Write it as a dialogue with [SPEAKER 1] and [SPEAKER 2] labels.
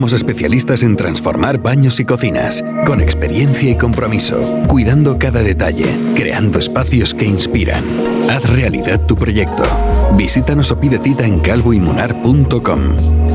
[SPEAKER 1] Somos especialistas en transformar baños y cocinas, con experiencia y compromiso, cuidando cada detalle, creando espacios que inspiran. Haz realidad tu proyecto. Visítanos o pide cita en calvoymunar.com.